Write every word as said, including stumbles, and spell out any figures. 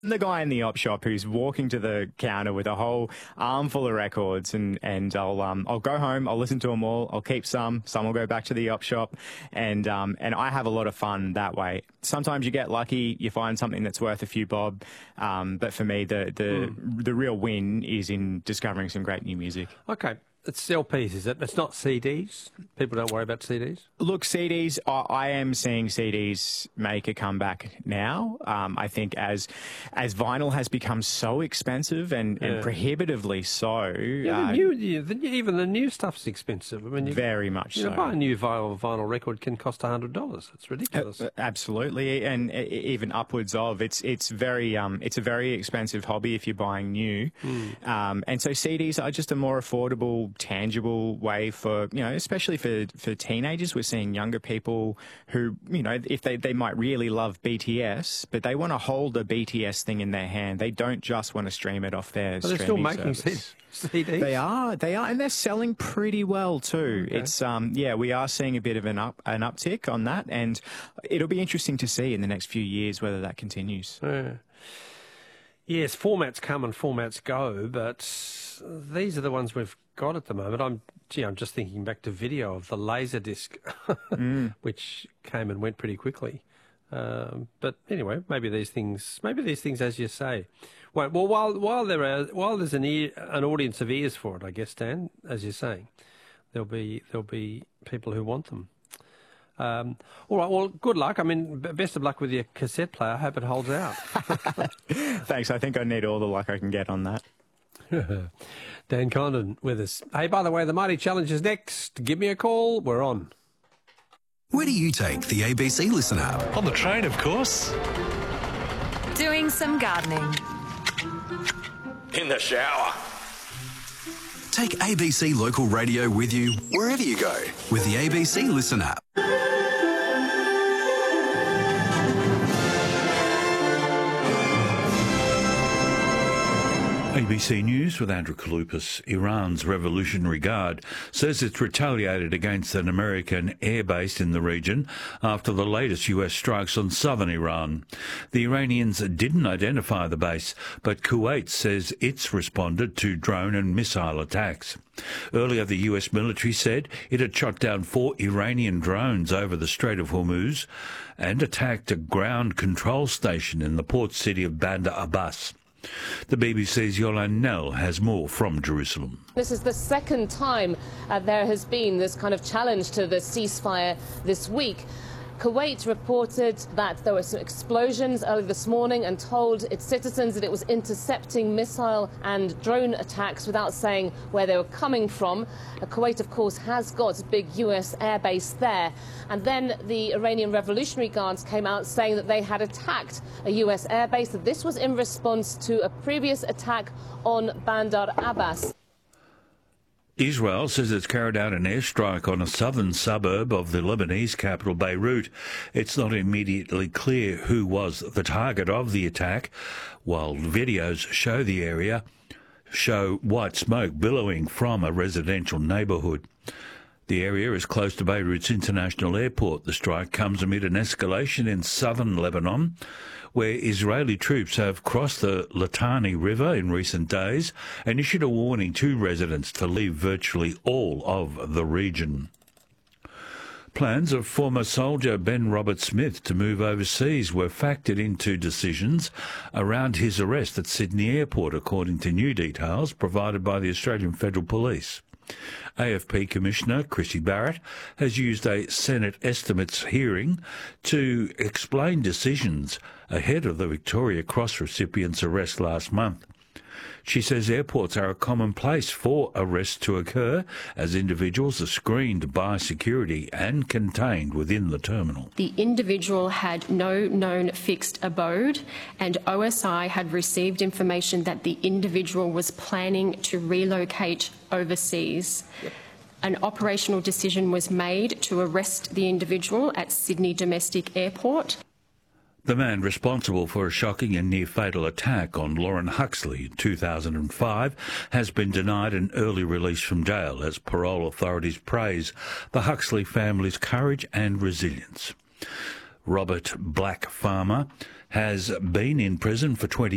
The guy in the op shop who's walking to the counter with a whole armful of records, and, and I'll um I'll go home, I'll listen to them all, I'll keep some, some will go back to the op shop, and um and I have a lot of fun that way. Sometimes you get lucky, you find something that's worth a few bob, um, but for me the the mm. the real win is in discovering some great new music. Okay. It's L Ps, is it? It's not C Ds? People don't worry about C Ds? Look, C Ds, I, I am seeing C Ds make a comeback now. Um, I think as as vinyl has become so expensive and, yeah. and prohibitively so. Yeah, the uh, new, yeah, the, even the new stuff's expensive. I mean, you, very much you so. know, buy a new vinyl, vinyl record can cost one hundred dollars. It's ridiculous. Uh, absolutely, and uh, even upwards of. It's it's very um it's a very expensive hobby if you're buying new. Mm. Um, and so C Ds are just a more affordable, tangible way for, you know, especially for, for teenagers. We're seeing younger people who, you know, if they, they might really love B T S, but they want to hold a B T S thing in their hand. They don't just want to stream it off their but they're streaming still making service. C Ds. They are, they are, and they're selling pretty well too. Okay. It's um, yeah, we are seeing a bit of an up an uptick on that, and it'll be interesting to see in the next few years whether that continues. Yeah. Yes, formats come and formats go, but these are the ones we've got at the moment. I'm, gee, I'm just thinking back to video of the Laserdisc, mm. which came and went pretty quickly. Um, but anyway, maybe these things, maybe these things, as you say. Well, well while while there are while there's an ear, an audience of ears for it, I guess, Dan, as you're saying, there'll be there'll be people who want them. Um, all right, well, good luck. I mean, best of luck with your cassette player. I hope it holds out. Thanks. I think I need all the luck I can get on that. Dan Condon with us. Hey, by the way, the Mighty Challenge is next. Give me a call. We're on. Where do you take the A B C listener? On the train, of course. Doing some gardening. In the shower. Take A B C Local Radio with you wherever you go with the A B C Listen app. A B C News with Andrew Kalupas. Iran's Revolutionary Guard says it's retaliated against an American airbase in the region after the latest U S strikes on southern Iran. The Iranians didn't identify the base, but Kuwait says it's responded to drone and missile attacks. Earlier, the U S military said it had shot down four Iranian drones over the Strait of Hormuz and attacked a ground control station in the port city of Bandar Abbas. The B B C's Yolande Knell has more from Jerusalem. This is the second time uh, there has been this kind of challenge to the ceasefire this week. Kuwait reported that there were some explosions early this morning and told its citizens that it was intercepting missile and drone attacks without saying where they were coming from. Uh, Kuwait, of course, has got a big U S airbase there. And then the Iranian Revolutionary Guards came out saying that they had attacked a U S airbase, that this was in response to a previous attack on Bandar Abbas. Israel says it's carried out an airstrike on a southern suburb of the Lebanese capital, Beirut. It's not immediately clear who was the target of the attack, while videos show the area show white smoke billowing from a residential neighbourhood. The area is close to Beirut's international airport. The strike comes amid an escalation in southern Lebanon, where Israeli troops have crossed the Litani River in recent days and issued a warning to residents to leave virtually all of the region. Plans of former soldier Ben Robert Smith to move overseas were factored into decisions around his arrest at Sydney Airport, according to new details provided by the Australian Federal Police. A F P Commissioner Chrissy Barrett has used a Senate estimates hearing to explain decisions ahead of the Victoria Cross recipient's arrest last month. She says airports are a common place for arrests to occur as individuals are screened by security and contained within the terminal. The individual had no known fixed abode, and O S I had received information that the individual was planning to relocate overseas. Yep. An operational decision was made to arrest the individual at Sydney Domestic Airport. The man responsible for a shocking and near-fatal attack on Lauren Huxley in two thousand five has been denied an early release from jail as parole authorities praise the Huxley family's courage and resilience. Robert Black Farmer has been in prison for twenty